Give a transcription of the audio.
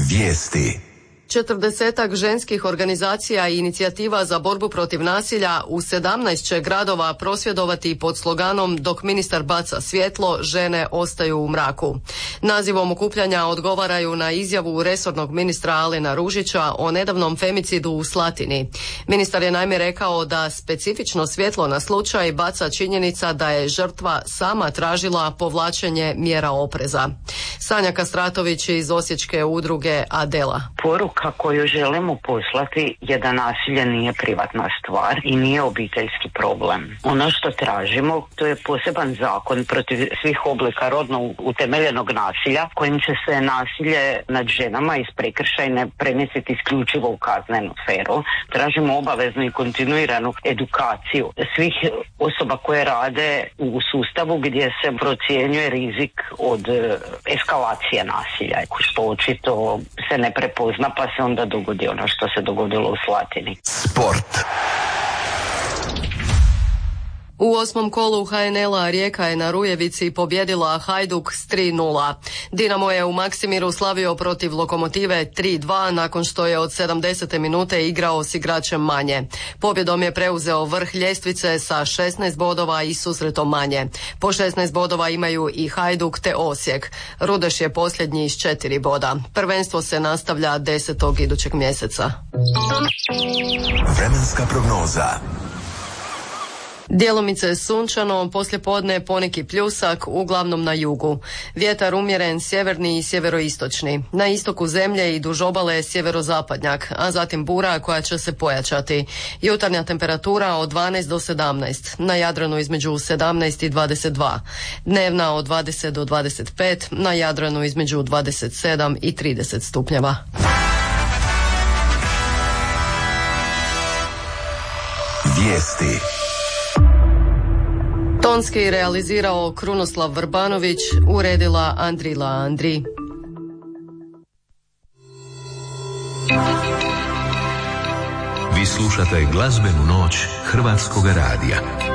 Vijesti. 40-ak ženskih organizacija i inicijativa za borbu protiv nasilja u 17 će gradova prosvjedovati pod sloganom "Dok ministar baca svjetlo, žene ostaju u mraku". Nazivom okupljanja odgovaraju na izjavu resornog ministra Alena Ružića o nedavnom femicidu u Slatini. Ministar je naime rekao da specifično svjetlo na slučaj baca činjenica da je žrtva sama tražila povlačenje mjera opreza. Sanja Kastratović iz osječke udruge Adela. Poruka koju želimo poslati je da nasilje nije privatna stvar i nije obiteljski problem. Ono što tražimo, to je poseban zakon protiv svih oblika rodno utemeljenog nasilja, kojim će se nasilje nad ženama iz prekršajne premjestiti isključivo u kaznenu sferu. Tražimo obaveznu i kontinuiranu edukaciju svih osoba koje rade u sustavu gdje se procjenjuje rizik od eskalacije nasilja, što očito se ne prepozna, pa se onda dogodi ono što se dogodilo u Slatini. Sport. U 8. kolu HNL-a Rijeka je na Rujevici pobjedila Hajduk s 3:0. Dinamo je u Maksimiru slavio protiv Lokomotive 3:2 nakon što je od 70. minute igrao s igračem manje. Pobjedom je preuzeo vrh ljestvice sa 16 bodova i susretom manje. Po 16 bodova imaju i Hajduk te Osijek. Rudeš je posljednji s 4 boda. Prvenstvo se nastavlja 10. idućeg mjeseca. Vremenska prognoza. Djelomice sunčano, poslijepodne poneki pljusak, uglavnom na jugu. Vjetar umjeren sjeverni i sjeveroistočni. Na istoku zemlje i duž obale sjeverozapadnjak, a zatim bura koja će se pojačati. Jutarnja temperatura od 12 do 17, na Jadranu između 17 i 22. Dnevna od 20 do 25, na Jadranu između 27 i 30 stupnjeva. Vijesti. Tonski realizirao Krunoslav Vrbanović, uredila Andrila Andri. Vi slušate glazbenu noć Hrvatskog radija.